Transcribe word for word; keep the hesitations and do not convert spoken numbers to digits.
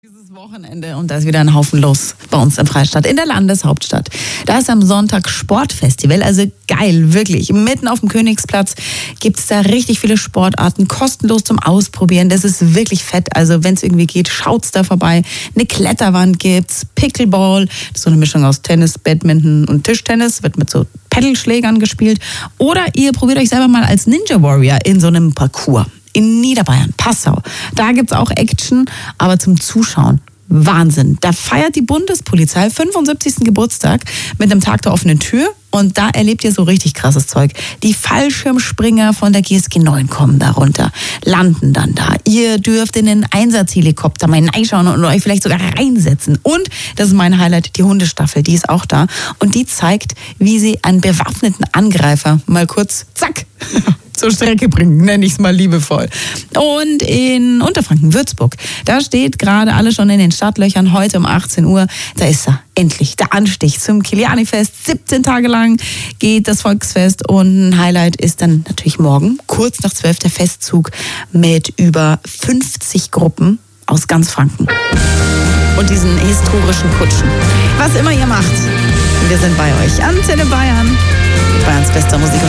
Dieses Wochenende und da ist wieder ein Haufen los bei uns in Freistadt, in der Landeshauptstadt. Da ist am Sonntag Sportfestival, also geil, wirklich. Mitten auf dem Königsplatz gibt es da richtig viele Sportarten, kostenlos zum Ausprobieren. Das ist wirklich fett, also wenn es irgendwie geht, schaut's da vorbei. Eine Kletterwand gibt's, Pickleball, das ist so eine Mischung aus Tennis, Badminton und Tischtennis, wird mit so Pedalschlägern gespielt. Oder ihr probiert euch selber mal als Ninja Warrior in so einem Parcours. In Niederbayern, Passau. Da gibt's auch Action, aber zum Zuschauen. Wahnsinn. Da feiert die Bundespolizei fünfundsiebzigsten Geburtstag mit einem Tag der offenen Tür und da erlebt ihr so richtig krasses Zeug. Die Fallschirmspringer von der G S G neun kommen da runter, landen dann da. Ihr dürft in den Einsatzhelikopter mal reinschauen und euch vielleicht sogar reinsetzen. Und, das ist mein Highlight, die Hundestaffel, die ist auch da. Und die zeigt, wie sie einen bewaffneten Angreifer mal kurz, zack, zur Strecke bringen, nenne ich es mal liebevoll. Und in Unterfranken, Würzburg, da steht gerade alle schon in den Startlöchern, heute um achtzehn Uhr, da ist er, endlich, der Anstich zum Kiliani-Fest. siebzehn Tage lang geht das Volksfest und ein Highlight ist dann natürlich morgen, kurz nach zwölf, der Festzug mit über fünfzig Gruppen aus ganz Franken. Und diesen historischen Kutschen. Was immer ihr macht, wir sind bei euch. Antenne Bayern, Bayerns bester Musik- und